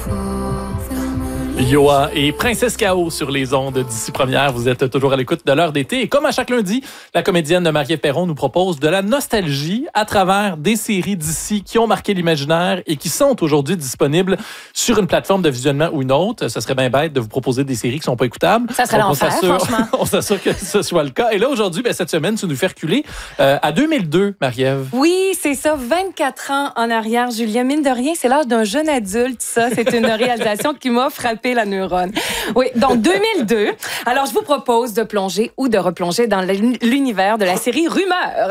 Yoa et Princesse K.O. sur les ondes d'ici première. Vous êtes toujours à l'écoute de l'heure d'été. Et comme à chaque lundi, la comédienne Marie-Ève Perron nous propose de la nostalgie à travers des séries d'ici qui ont marqué l'imaginaire et qui sont aujourd'hui disponibles sur une plateforme de visionnement ou une autre. Ça serait bien bête de vous proposer des séries qui sont pas écoutables. Ça serait l'enfer, franchement. On s'assure que ce soit le cas. Et là, aujourd'hui, cette semaine, tu nous fais reculer à 2002, Marie-Ève. Oui, c'est ça. 24 ans en arrière, Julien. Mine de rien, c'est l'âge d'un jeune adulte, ça. C'est une réalisation qui m'a frappé la neurone. Oui, donc 2002. Alors, je vous propose de plonger ou de replonger dans l'univers de la série Rumeurs.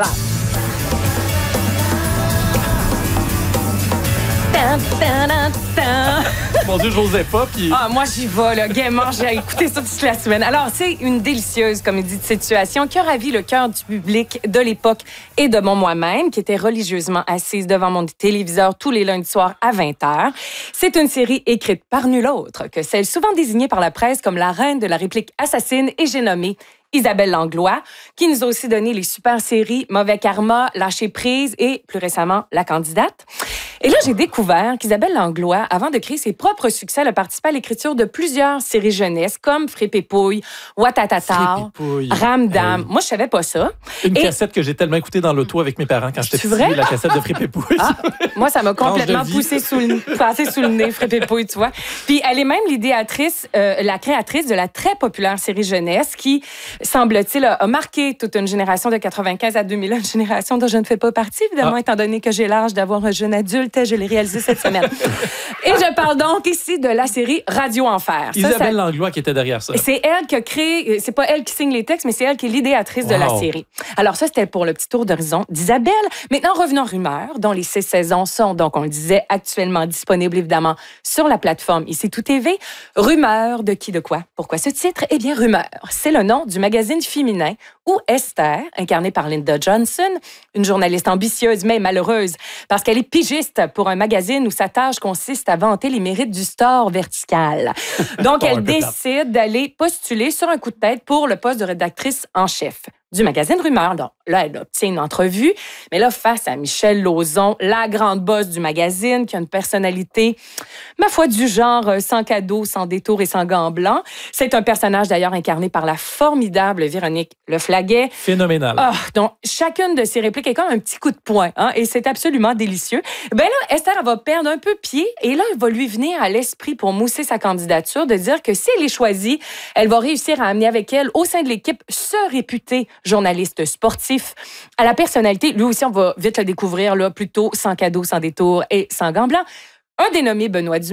Mon Dieu, j'osais pas. Puis... Ah, moi, j'y vais, là, gaiement. J'ai écouté ça toute la semaine. Alors, c'est une délicieuse comédie de situation qui a ravi le cœur du public de l'époque et de moi-même, qui était religieusement assise devant mon téléviseur tous les lundis soirs à 20h. C'est une série écrite par nul autre que celle souvent désignée par la presse comme la reine de la réplique assassine, et j'ai nommé Isabelle Langlois, qui nous a aussi donné les super séries Mauvais Karma, Lâcher prise et, plus récemment, La Candidate. Et là, j'ai découvert qu'Isabelle Langlois, avant de créer ses propres succès, elle a participé à l'écriture de plusieurs séries jeunesse, comme Frépépouille, Ouattatata, Ramdam. Moi, je savais pas ça. Une cassette que j'ai tellement écoutée dans l'auto avec mes parents quand j'étais petit, la cassette de Frépépouille. Ah, moi, ça m'a complètement passé sous le nez, Frépépouille, tu vois. Puis, elle est même l'idéatrice, la créatrice de la très populaire série jeunesse qui, semble-t-il, a marqué toute une génération de 95 à 2000, une génération dont je ne fais pas partie, évidemment, étant donné que j'ai l'âge d'avoir un jeune adulte. Je l'ai réalisé cette semaine. Et je parle donc ici de la série Radio Enfer. Isabelle Langlois qui était derrière ça. C'est elle qui a créé, c'est pas elle qui signe les textes, mais c'est elle qui est l'idéatrice de la série. Alors ça, c'était pour le petit tour d'horizon d'Isabelle. Maintenant, revenons à Rumeurs, dont les 6 saisons sont, donc on le disait, actuellement disponibles évidemment sur la plateforme Ici Tout TV. Rumeurs de qui, de quoi? Pourquoi ce titre? Eh bien, Rumeurs, c'est le nom du magazine féminin où Esther, incarnée par Linda Johnson, une journaliste ambitieuse mais malheureuse parce qu'elle est pigiste pour un magazine où sa tâche consiste à vanter les mérites du store vertical. Donc, elle décide d'aller postuler sur un coup de tête pour le poste de rédactrice en chef du magazine Rumeurs. Donc, là, elle obtient une entrevue, mais là, face à Michel Lauzon, la grande boss du magazine, qui a une personnalité, ma foi, du genre sans cadeau, sans détour et sans gants blancs. C'est un personnage, d'ailleurs, incarné par la formidable Véronique Leflaguet. Phénoménal. Donc, chacune de ses répliques est comme un petit coup de poing, hein, et c'est absolument délicieux. Ben là, Esther, elle va perdre un peu pied, et là, il va lui venir à l'esprit, pour mousser sa candidature, de dire que si elle est choisie, elle va réussir à amener avec elle, au sein de l'équipe, ce réputé journaliste sportif, à la personnalité. Lui aussi, on va vite le découvrir, là, plutôt sans cadeau, sans détour et sans gants blancs. Un dénommé Benoît Dumont.